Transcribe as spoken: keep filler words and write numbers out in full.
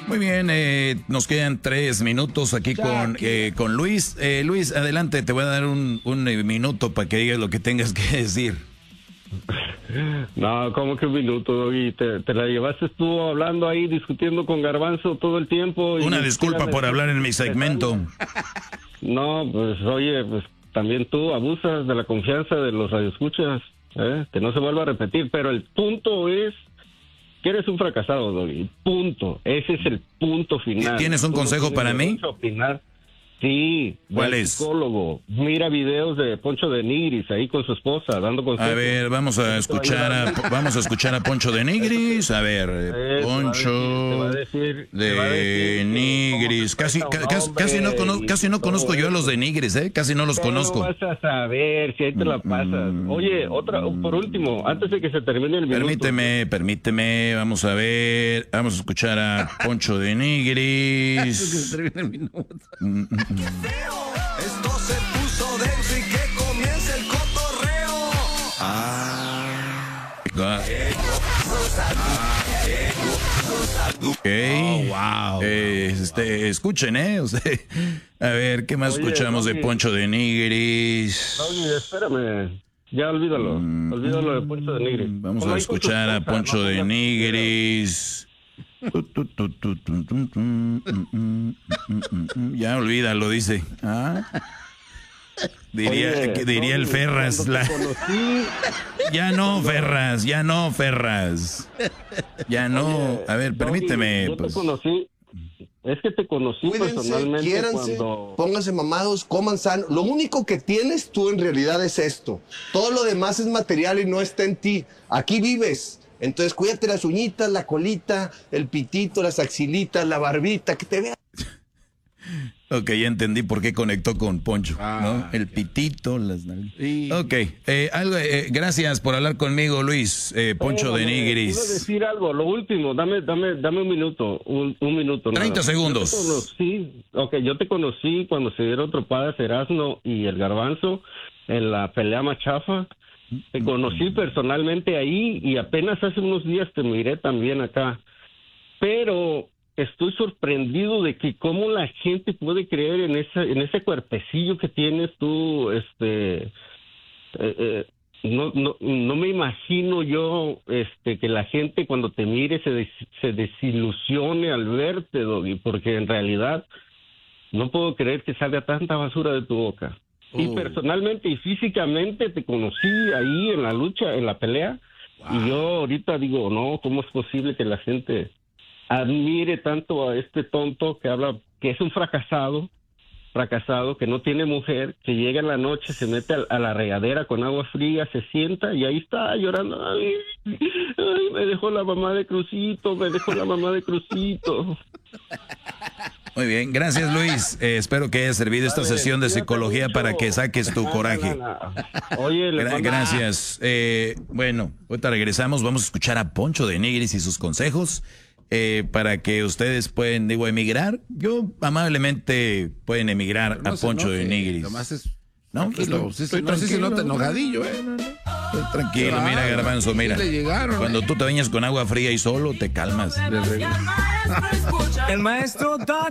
Muy bien, eh, nos quedan tres minutos aquí con, eh, con Luis. Eh, Luis, adelante, te voy a dar un, un minuto para que digas lo que tengas que decir. No, ¿cómo que un minuto, Doggy? Te, te la llevaste tú hablando ahí, discutiendo con Garbanzo todo el tiempo. Y Una disculpa por hablar en mi segmento. No, pues oye, pues también tú abusas de la confianza de los radioescuchas, ¿eh? Que no se vuelva a repetir, pero el punto es que eres un fracasado, Doggy. Punto. Ese es el punto final. ¿Tienes un Tú consejo no para mí? Opinar. Sí. ¿Cuál es? Psicólogo. Mira videos de Poncho de Nigris ahí con su esposa dando consejos. A ver, vamos a escuchar a, vamos a escuchar a Poncho de Nigris. A ver, eh, Poncho decir, de Nigris. Casi, ca, casi, casi no conozco, casi no conozco yo a los de Nigris, ¿eh? Casi no los conozco. Vas a saber si ahí te la pasas. Oye, otra, por último, antes de que se termine el minuto. Permíteme, permíteme, vamos a ver, vamos a escuchar a Poncho de Nigris. Antes que se termine el minuto. Esto se puso denso y que comience el cotorreo. Ah. Ok. Oh, wow. Eh, este, escuchen, ¿eh? O sea, a ver, ¿qué más Oye, escuchamos Doggy, de Poncho de Nigris? Doggy, espérame. Ya olvídalo. Mm, olvídalo de Poncho de Nigris. Vamos Como a escuchar a Poncho de Nigris. Ya olvídalo, dice. ¿Ah? Diría, Oye, diría no, el Ferras. La... Ya no, Ferras, ya no, Ferras. Ya no. Oye, a ver, permíteme. Yo pues. te conocí. Es que te conocí Cuídense, personalmente quiéranse, cuando... pónganse mamados, coman sano. Lo único que tienes tú en realidad es esto. Todo lo demás es material y no está en ti. Aquí vives. Entonces cuídate las uñitas, la colita, el pitito, las axilitas, la barbita, que te vea. Ok, ya entendí por qué conectó con Poncho, ah, ¿no? El pitito, las sí. Ok, eh, algo, eh, gracias por hablar conmigo, Luis, eh, Poncho eh, de Nigris. Quiero decir algo, lo último, dame, dame, dame un minuto, un, un minuto. treinta nada. Segundos. Yo te conocí, ok, yo te conocí cuando se dieron tropadas Erasmo y el Garbanzo en la pelea machafa. Te conocí personalmente ahí y apenas hace unos días te miré también acá. Pero estoy sorprendido de que cómo la gente puede creer en esa, en ese cuerpecillo que tienes tú, este, eh, eh, no, no, no me imagino yo, este, que la gente cuando te mire se, des, se desilusione al verte, Doggy, porque en realidad no puedo creer que salga tanta basura de tu boca. Uh. Y personalmente y físicamente te conocí ahí en la lucha, en la pelea, wow. Y yo ahorita digo, no, ¿cómo es posible que la gente admire tanto a este tonto que habla, que es un fracasado, fracasado, que no tiene mujer, que llega en la noche, se mete a, a la regadera con agua fría, se sienta y ahí está llorando, ay, ay, me dejó la mamá de Crucito, me dejó la mamá de Crucito. Muy bien, gracias Luis. Eh, espero que haya servido esta sesión de psicología para que saques tu coraje. Oye, Gra gracias. Eh, bueno, ahorita regresamos. Vamos a escuchar a Poncho de Nigris y sus consejos eh, para que ustedes pueden, digo, emigrar. Yo amablemente pueden emigrar no a Poncho de Nigris. Nomás es no, pues lo, estoy, estoy no sé si nota enojadillo, ¿eh? Estoy tranquilo, claro, mira, Garbanzo, mira. Sí le llegaron, Cuando ¿eh? tú te bañas con agua fría y solo, te calmas. El maestro